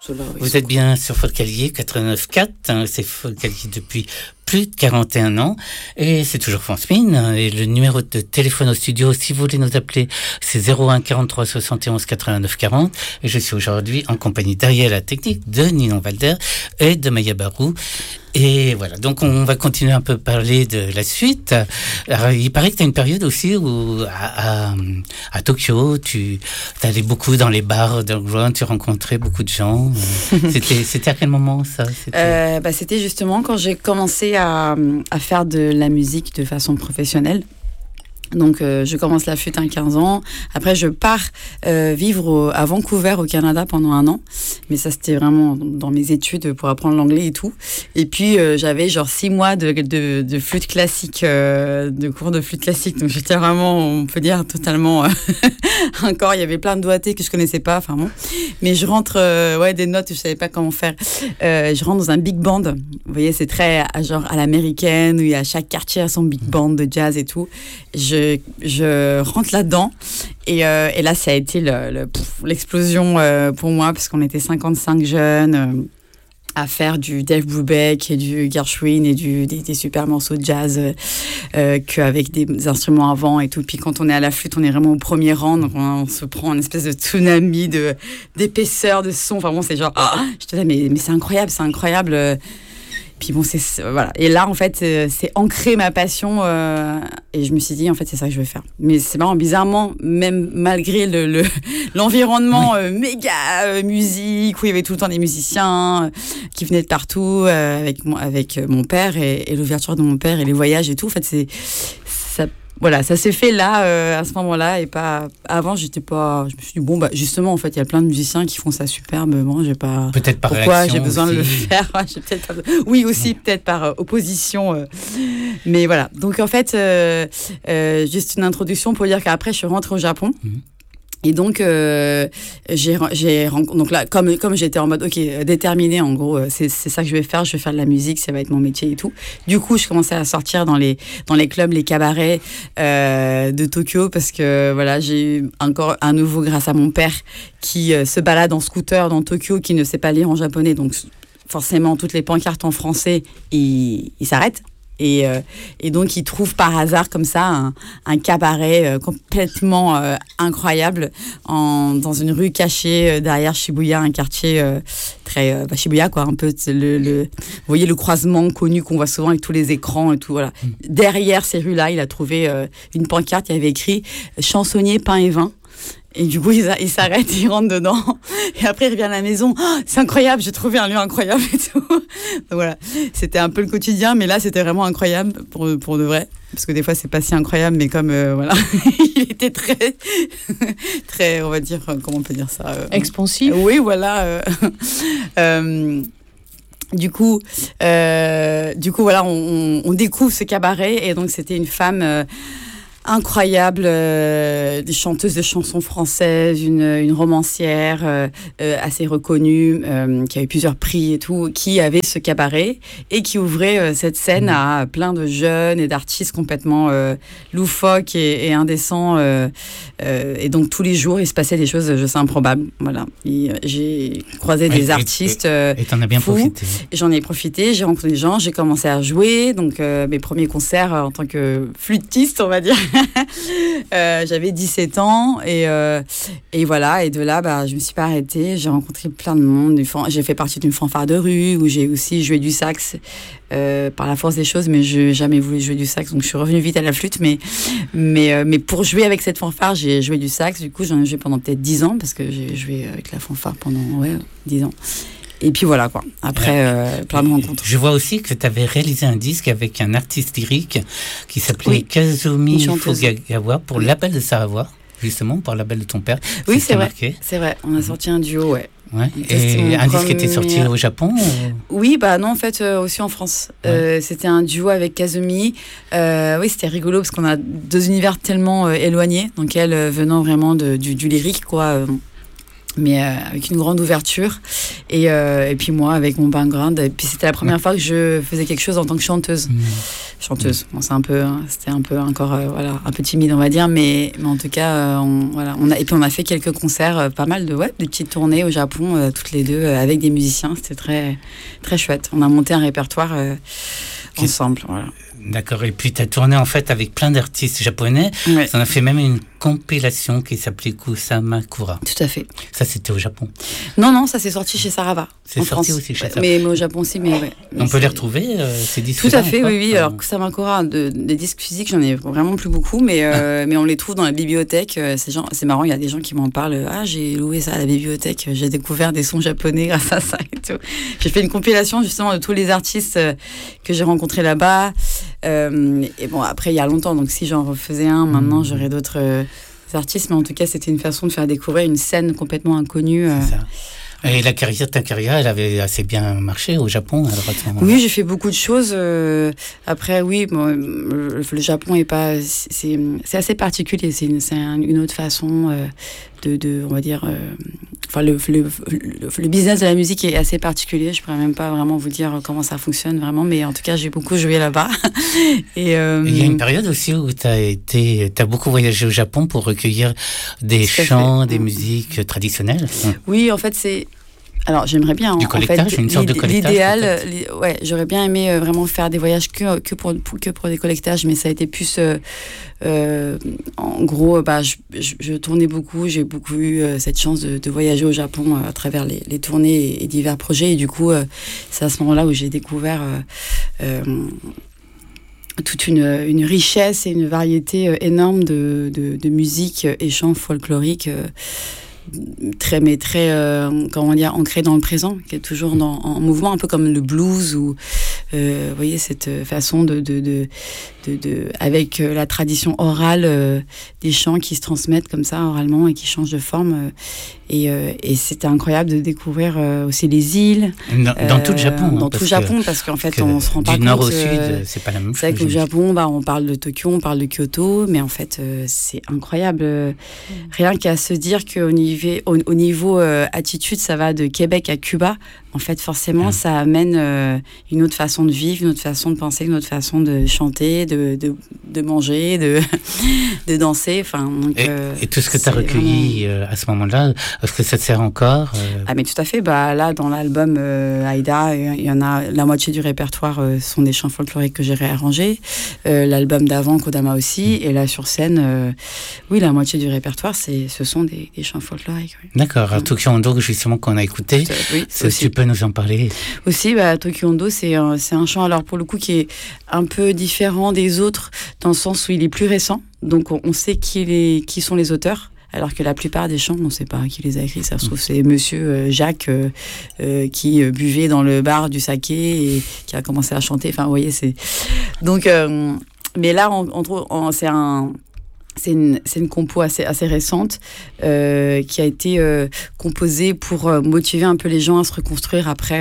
ceux-là. Vous êtes bien sur Folcalier 89.4, c'est Folcalier depuis plus de 41 ans, et c'est toujours France Mine, et le numéro de téléphone au studio, si vous voulez nous appeler, c'est 01 43 71 89 40, et je suis aujourd'hui en compagnie d'Ariel à la technique, de Ninon Valder et de Maya Barou. Et voilà, donc on va continuer un peu parler de la suite. Alors, il paraît que tu as une période aussi où à Tokyo, tu allais beaucoup dans les bars underground, tu rencontrais beaucoup de gens. C'était à quel moment ça? C'était justement quand j'ai commencé à faire de la musique de façon professionnelle. Donc, je commence la flûte à 15 ans. Après, je pars vivre à Vancouver, au Canada, pendant 1 an. Mais ça, c'était vraiment dans mes études pour apprendre l'anglais et tout. Et puis, j'avais genre 6 mois de flûte classique, de cours de flûte classique. Donc, j'étais vraiment, on peut dire, totalement encore. Il y avait plein de doigtés que je connaissais pas. Enfin bon. Mais je rentre, des notes, je savais pas comment faire. Je rentre dans un big band. Vous voyez, c'est très genre à l'américaine, où il y a chaque quartier a son big band de jazz et tout. Je rentre là-dedans et là ça a été l'explosion pour moi parce qu'on était 55 jeunes à faire du Dave Brubeck et du Gershwin et des super morceaux de jazz qu'avec des instruments avant et tout. Puis quand on est à la flûte, on est vraiment au premier rang, donc on se prend une espèce de tsunami d'épaisseur de son. Enfin bon, c'est genre je te dis mais c'est incroyable. Puis bon, voilà. Et là, en fait, c'est ancré ma passion et je me suis dit, en fait, c'est ça que je veux faire. Mais c'est marrant, bizarrement, même malgré l'environnement méga musique, où il y avait tout le temps des musiciens qui venaient de partout avec mon père et l'ouverture de mon père et les voyages et tout. En fait, voilà, ça s'est fait là, à ce moment-là, et pas avant. Je me suis dit bon, justement, en fait, il y a plein de musiciens qui font ça superbe. Bon, j'ai pas. Peut-être par pourquoi réaction j'ai besoin aussi. de le faire. Oui, aussi peut-être par opposition. Mais voilà. Donc en fait, juste une introduction pour dire qu'après, je suis rentrée au Japon. Et donc, donc là, comme j'étais en mode, déterminée, en gros, c'est ça que je vais faire de la musique, ça va être mon métier et tout. Du coup, je commençais à sortir dans les clubs, les cabarets de Tokyo, parce que voilà, j'ai eu encore à nouveau, grâce à mon père, qui se balade en scooter dans Tokyo, qui ne sait pas lire en japonais, donc forcément, toutes les pancartes en français, il s'arrête. Et donc, il trouve par hasard comme ça un cabaret complètement incroyable dans une rue cachée derrière Shibuya, un quartier très Shibuya, quoi, un peu vous voyez le croisement connu qu'on voit souvent avec tous les écrans et tout, voilà. Derrière ces rues-là, il a trouvé une pancarte, il y avait écrit chansonnier, pain et vin. Et du coup, il s'arrête, il rentre dedans. Et après, il revient à la maison. Oh, c'est incroyable, j'ai trouvé un lieu incroyable et tout. Donc voilà, c'était un peu le quotidien, mais là, c'était vraiment incroyable pour de vrai. Parce que des fois, c'est pas si incroyable, mais comme, voilà, il était très, très, on va dire, comment on peut dire ça expansif. Oui, voilà. Du coup, voilà, on découvre ce cabaret. Et donc, c'était une femme... incroyable, des chanteuses de chansons françaises, une romancière assez reconnue, qui a eu plusieurs prix et tout, qui avait ce cabaret et qui ouvrait cette scène à plein de jeunes et d'artistes complètement loufoques et indécents. Et donc tous les jours, il se passait des choses, je sais, improbables. Voilà. J'ai croisé des artistes et t'en as bien fous. profité. J'en ai profité, j'ai rencontré des gens, j'ai commencé à jouer. Donc mes premiers concerts en tant que flûtiste, on va dire. J'avais 17 ans et voilà, et de là je me suis pas arrêtée, j'ai rencontré plein de monde, j'ai fait partie d'une fanfare de rue où j'ai aussi joué du sax par la force des choses, mais je n'ai jamais voulu jouer du sax, donc je suis revenue vite à la flûte, mais pour jouer avec cette fanfare, j'ai joué du sax. Du coup, j'en ai joué pendant peut-être 10 ans parce que j'ai joué avec la fanfare pendant 10 ans. Et puis voilà, quoi. Après, plein de rencontres. Je vois aussi que tu avais réalisé un disque avec un artiste lyrique qui s'appelait Kazumi Fugagawa pour l'appel de Saravoir, justement, pour l'appel de ton père. Oui, c'est vrai. C'est vrai. On a sorti un duo, ouais. Ouais. Et un disque était sorti au Japon Oui, non, en fait, aussi en France. Ouais. C'était un duo avec Kazumi. Oui, c'était rigolo parce qu'on a 2 univers tellement éloignés. Donc, elle venant vraiment du lyrique, quoi. Mais avec une grande ouverture et puis moi avec mon background, et puis c'était la première fois que je faisais quelque chose en tant que chanteuse, chanteuse. Bon, c'était un peu encore un peu timide, on va dire, mais en tout cas, et puis on a fait quelques concerts, pas mal de petites tournées au Japon, toutes les deux, avec des musiciens. C'était très, très chouette. On a monté un répertoire ensemble. Voilà. D'accord, et puis tu as tourné en fait avec plein d'artistes japonais. Ouais. On a fait même une compilation qui s'appelait Kusamakura. Tout à fait. Ça, c'était au Japon. Non, ça s'est sorti chez Sarava. C'est sorti aussi chez Sarava. Mais au Japon aussi, mais ouais. On peut les retrouver, ces disques. Tout à fait, oui. Alors, Kusamakura, des disques physiques, j'en ai vraiment plus beaucoup, mais on les trouve dans la bibliothèque. C'est marrant, il y a des gens qui m'en parlent. Ah, j'ai loué ça à la bibliothèque, j'ai découvert des sons japonais grâce à ça et tout. J'ai fait une compilation justement de tous les artistes que j'ai rencontrés là-bas. Et bon, après, il y a longtemps, donc si j'en refaisais un, maintenant, j'aurais d'autres artistes. Mais en tout cas, c'était une façon de faire découvrir une scène complètement inconnue. C'est ça. Et ta carrière, elle avait assez bien marché au Japon à ce moment-là. Oui, j'ai fait beaucoup de choses. Après, oui, le Japon est pas, c'est assez particulier. C'est une autre façon on va dire. Enfin, le business de la musique est assez particulier. Je pourrais même pas vraiment vous dire comment ça fonctionne vraiment, mais en tout cas, j'ai beaucoup joué là-bas. Et il y a une période aussi où t'as beaucoup voyagé au Japon pour recueillir des chants, des musiques traditionnelles. Oui, en fait, alors, j'aimerais bien. Du collectage, une sorte de collectage. L'idéal, j'aurais bien aimé vraiment faire des voyages que pour des collectages, mais ça a été plus. En gros, je tournais beaucoup, j'ai beaucoup eu cette chance de voyager au Japon à travers les tournées et divers projets. Et du coup, c'est à ce moment-là où j'ai découvert toute une richesse et une variété énorme de musique et chants folkloriques. Très comment dire, ancré dans le présent, qui est toujours en mouvement, un peu comme le blues ou vous voyez cette façon avec la tradition orale des chants qui se transmettent comme ça oralement et qui changent de forme et c'était incroyable de découvrir aussi les îles dans tout le Japon, dans tout le Japon, parce qu'en fait on se rend pas compte du nord au sud, c'est pas la même chose. C'est vrai qu'au Japon, on parle de Tokyo, on parle de Kyoto, mais en fait c'est incroyable, rien qu'à se dire qu'au niveau attitude, ça va de Québec à Cuba. En fait, forcément, ça amène une autre façon de vivre, une autre façon de penser, une autre façon de chanter, de manger, de danser. Enfin, donc, et tout ce que tu as recueilli à ce moment-là, est-ce que ça te sert encore Ah, mais tout à fait. Là, dans l'album Aïda, il y en a la moitié du répertoire sont des chants folkloriques que j'ai réarrangés. L'album d'avant, Kodama aussi. Et là, sur scène, oui, la moitié du répertoire, ce sont des chants folkloriques. Oui. D'accord. Alors, Tokyo Hondo, justement, qu'on a écouté, tu peux nous en parler? Aussi, Tokyo Hondo, c'est un chant, alors pour le coup, qui est un peu différent des autres, dans le sens où il est plus récent. Donc, on sait qui sont les auteurs. Alors que la plupart des chants, on ne sait pas qui les a écrits. Ça se trouve, c'est monsieur Jacques qui buvait dans le bar du saké et qui a commencé à chanter. Enfin, vous voyez, c'est... Donc, mais là, c'est une compo assez récente qui a été composée pour motiver un peu les gens à se reconstruire après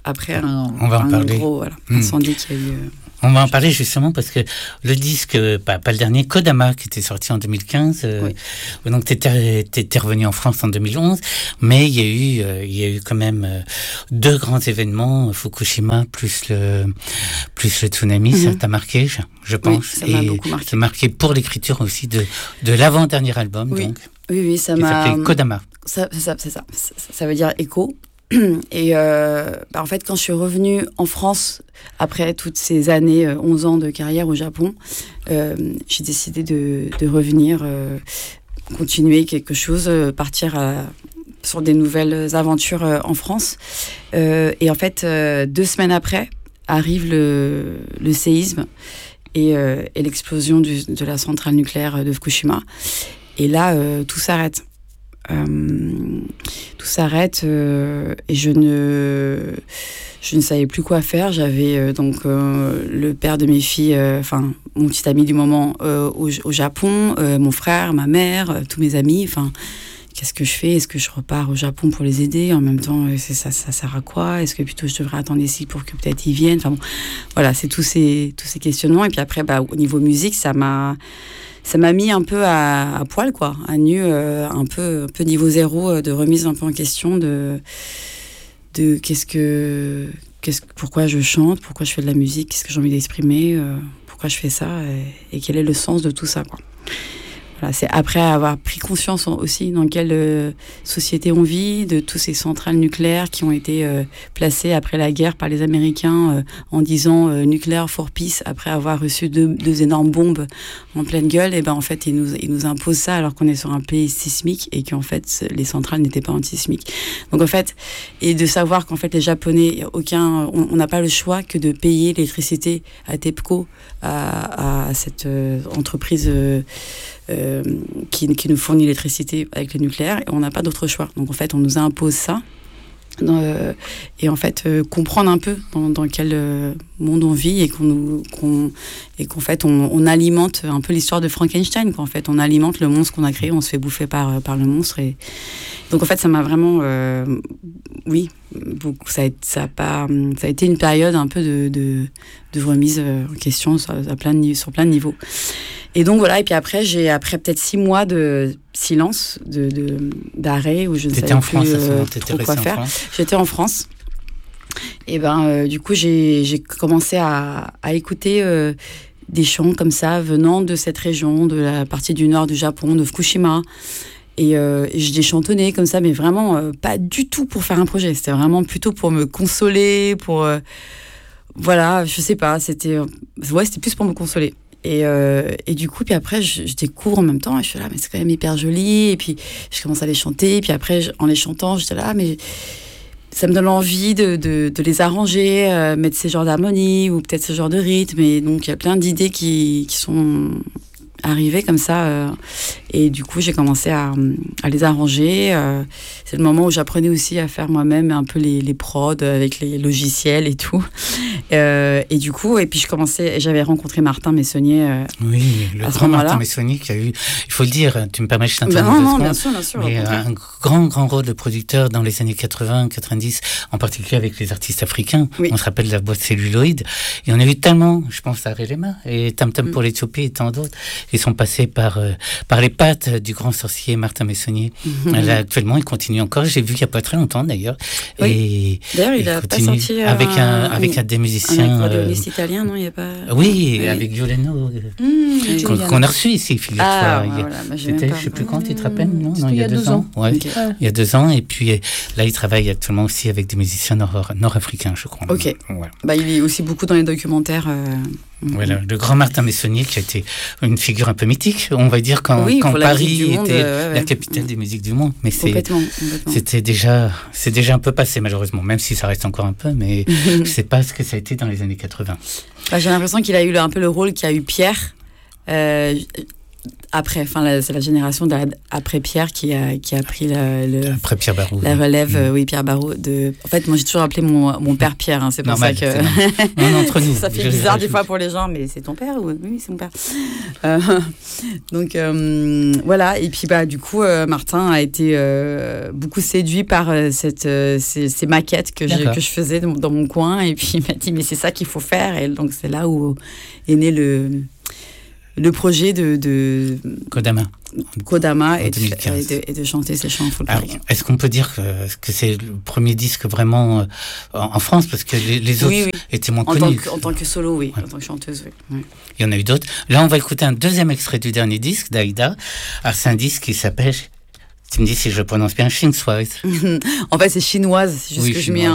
un gros incendie qui a eu... On va en parler justement parce que le disque, pas le dernier, Kodama, qui était sorti en 2015, donc t'étais revenu en France en 2011, mais il y a eu quand même deux grands événements, Fukushima plus le tsunami, ça t'a marqué, je pense. Oui, ça m'a beaucoup marqué. C'est marqué pour l'écriture aussi de l'avant-dernier album, oui. donc. Oui, ça qui m'a... s'appelait Kodama. C'est ça. Ça veut dire écho. Et en fait, quand je suis revenue en France, après toutes ces années, 11 ans de carrière au Japon, j'ai décidé de revenir, continuer quelque chose, partir sur des nouvelles aventures en France. Et en fait, 2 semaines après, arrive le séisme et l'explosion de la centrale nucléaire de Fukushima. Et là, tout s'arrête. Tout s'arrête et je ne savais plus quoi faire. J'avais le père de mes filles, mon petit ami du moment au Japon, mon frère, ma mère, tous mes amis. Qu'est-ce que je fais? Est-ce que je repars au Japon pour les aider? En même temps, ça sert à quoi? Est-ce que plutôt je devrais attendre ici pour que peut-être ils viennent? Voilà, c'est tous ces questionnements. Et puis après, au niveau musique, ça m'a mis un peu à poil, quoi, à nu, un peu niveau zéro, de remise un peu en question de pourquoi je chante, pourquoi je fais de la musique, qu'est-ce que j'ai envie d'exprimer. pourquoi je fais ça et quel est le sens de tout ça, quoi. Voilà, c'est après avoir pris conscience aussi dans quelle société on vit, de toutes ces centrales nucléaires qui ont été placées après la guerre par les Américains en disant nucléaire for peace, après avoir reçu deux énormes bombes en pleine gueule. Et ben en fait, ils nous imposent ça alors qu'on est sur un pays sismique et qu'en fait les centrales n'étaient pas antisismiques. Donc en fait, et de savoir qu'en fait les Japonais, on n'a pas le choix que de payer l'électricité à TEPCO, à cette entreprise qui nous fournit l'électricité avec le nucléaire, et on n'a pas d'autre choix. Donc en fait, on nous impose ça. Et en fait, comprendre un peu dans quel monde on vit et qu'en fait, on alimente un peu l'histoire de Frankenstein. Qu'en fait, on alimente le monstre qu'on a créé, on se fait bouffer par le monstre. Et donc en fait, ça m'a vraiment... oui, beaucoup, ça a été une période un peu de remise en question sur plein de niveaux. Et donc voilà, et puis après peut-être 6 mois de silence, d'arrêt, où je ne savais plus trop quoi faire. J'étais en France. Et du coup, j'ai commencé à écouter des chants comme ça, venant de cette région, de la partie du nord du Japon, de Fukushima. Et je les chantonnais comme ça, mais vraiment pas du tout pour faire un projet. C'était vraiment plutôt pour me consoler, voilà, je sais pas, c'était plus pour me consoler. Et du coup, puis après, je découvre en même temps, et je suis là, mais c'est quand même hyper joli. Et puis, je commence à les chanter. Et puis après, en les chantant, j'étais là, mais ça me donne envie de les arranger, mettre ces genres d'harmonie ou peut-être ce genre de rythme. Et donc, il y a plein d'idées qui sont arrivées comme ça. Et du coup, j'ai commencé à les arranger. C'est le moment où j'apprenais aussi à faire moi-même un peu les prods avec les logiciels et tout. Et du coup, j'avais rencontré Martin Messonnier. Oui, le grand Martin Messonnier qui a eu, il faut le dire, tu me permets, je t'interromps. Non, bien sûr. Mais un grand rôle de producteur dans les années 80, 90, en particulier avec les artistes africains. Oui. On se rappelle la boîte celluloïde. Et on a eu tellement, je pense à Relema et Tam Tam pour l'Éthiopie et tant d'autres. Ils sont passés par les pattes du grand sorcier Martin Messonnier. Là, actuellement, il continue encore. J'ai vu il n'y a pas très longtemps d'ailleurs. Oui. Et d'ailleurs, il a pas sorti avec un des musiciens. Un accordéoniste italien, non, il n'y a pas. Oui, avec Giuliano, qu'on a reçu ici, fil de fois. C'était, je ne sais plus quand, tu te rappelles, non, il y a 2 ans. Ouais, okay. Il y a 2 ans. Et puis là, il travaille actuellement aussi avec des musiciens nord-africains, je crois. Ok. Ouais. Il est aussi beaucoup dans les documentaires. Voilà, le grand Martin Messonnier qui a été une figure un peu mythique, on va dire, quand Paris était la capitale des musiques du monde. Mais c'est déjà un peu passé, malheureusement, même si ça reste encore un peu, mais c'est pas ce que ça a été dans les années 80. J'ai l'impression qu'il a eu un peu le rôle qu'a eu Pierre. Après, c'est la génération après Pierre qui a pris après Pierre Barraud, la relève. Oui, Pierre Barraud. En fait, moi, j'ai toujours appelé mon père Pierre. C'est pour ça que non, entre nous. Ça fait bizarre des fois pour les gens, mais c'est ton père ou oui, c'est mon père. Donc voilà. Et puis du coup, Martin a été beaucoup séduit par ces maquettes que je faisais dans mon coin. Et puis il m'a dit, mais c'est ça qu'il faut faire. Et donc c'est là où est né le projet de Kodama et de chanter ces chants folkloriques. Est-ce qu'on peut dire que c'est le premier disque vraiment en France, parce que les autres étaient moins connus en tant que solo, oui, en tant que chanteuse, oui. Il y en a eu d'autres. Là, on va écouter un deuxième extrait du dernier disque d'Aïda. Alors, c'est un disque qui s'appelle, tu me dis si je le prononce bien, Chinoise. En fait, c'est chinoise, c'est juste que je mets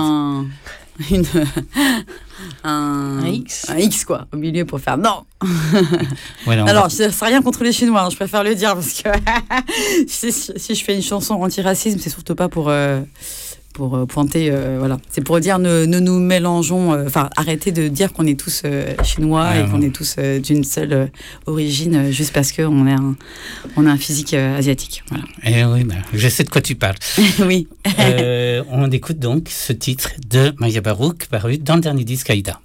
un X quoi au milieu pour faire non. Voilà, alors c'est rien contre les Chinois, je préfère le dire, parce que si je fais une chanson anti-racisme, c'est surtout pas pour pointer, voilà, c'est pour dire ne nous mélangeons, arrêtez de dire qu'on est tous chinois et qu'on est tous d'une seule origine juste parce qu'on a un physique asiatique. Voilà. Et oui, je sais de quoi tu parles. Oui. On écoute donc ce titre de Maya Barouk paru dans le dernier disque Aïda.